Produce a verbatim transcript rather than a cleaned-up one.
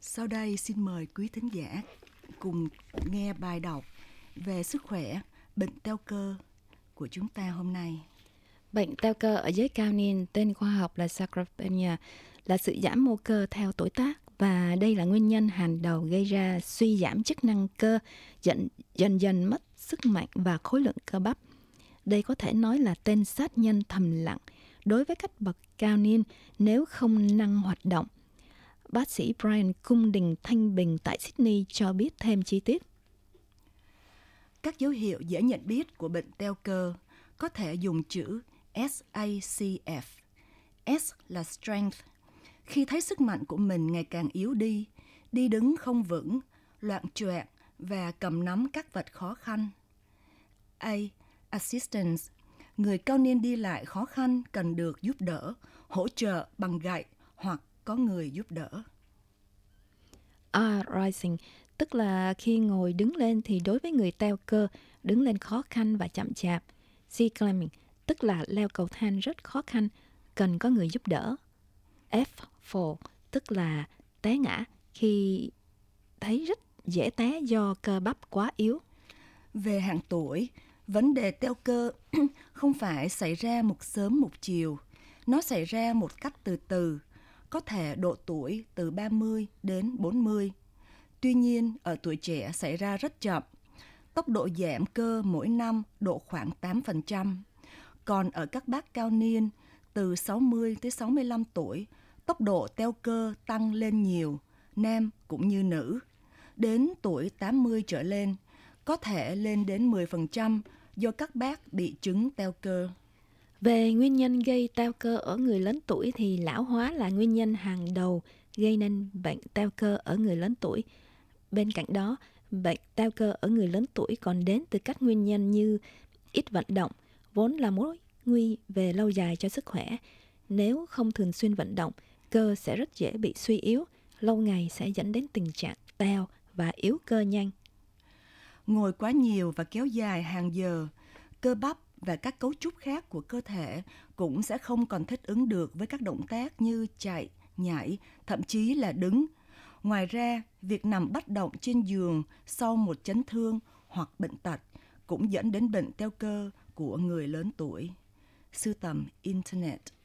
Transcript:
Sau đây xin mời quý thính giả cùng nghe bài đọc về sức khỏe bệnh teo cơ của chúng ta hôm nay. Bệnh teo cơ ở giới cao niên, tên khoa học là sarcopenia, là sự giảm mô cơ theo tuổi tác, và đây là nguyên nhân hàng đầu gây ra suy giảm chức năng cơ, dần dần, dần mất sức mạnh và khối lượng cơ bắp. Đây có thể nói là tên sát nhân thầm lặng đối với các bậc cao niên nếu không năng hoạt động. Bác sĩ Brian Cung Đình Thanh Bình tại Sydney cho biết thêm chi tiết. Các dấu hiệu dễ nhận biết của bệnh teo cơ có thể dùng chữ S A C F. S là strength, khi thấy sức mạnh của mình ngày càng yếu đi, đi đứng không vững, loạng choạng và cầm nắm các vật khó khăn. A. Assistance, người cao niên đi lại khó khăn cần được giúp đỡ, hỗ trợ bằng gậy hoặc có người giúp đỡ. R. Rising, tức là khi ngồi đứng lên thì đối với người teo cơ, đứng lên khó khăn và chậm chạp. C. Climbing, tức là leo cầu thang rất khó khăn, cần có người giúp đỡ. F. Fall, tức là té ngã, khi thấy rất dễ té do cơ bắp quá yếu. Về hạng tuổi, vấn đề teo cơ không phải xảy ra một sớm một chiều. Nó xảy ra một cách từ từ, có thể độ tuổi từ ba mươi đến bốn mươi. Tuy nhiên, ở tuổi trẻ xảy ra rất chậm. Tốc độ giảm cơ mỗi năm độ khoảng tám phần trăm. Còn ở các bác cao niên, từ sáu mươi tới sáu mươi lăm tuổi, tốc độ teo cơ tăng lên nhiều, nam cũng như nữ. Đến tuổi tám mươi trở lên, có thể lên đến mười phần trăm do các bác bị chứng teo cơ. Về nguyên nhân gây teo cơ ở người lớn tuổi thì lão hóa là nguyên nhân hàng đầu gây nên bệnh teo cơ ở người lớn tuổi. Bên cạnh đó, bệnh teo cơ ở người lớn tuổi còn đến từ các nguyên nhân như ít vận động, vốn là mối nguy về lâu dài cho sức khỏe. Nếu không thường xuyên vận động, cơ sẽ rất dễ bị suy yếu, lâu ngày sẽ dẫn đến tình trạng teo và yếu cơ nhanh. Ngồi quá nhiều và kéo dài hàng giờ, cơ bắp và các cấu trúc khác của cơ thể cũng sẽ không còn thích ứng được với các động tác như chạy, nhảy, thậm chí là đứng. Ngoài ra, việc nằm bất động trên giường sau một chấn thương hoặc bệnh tật cũng dẫn đến bệnh teo cơ của người lớn tuổi. Sưu tầm Internet.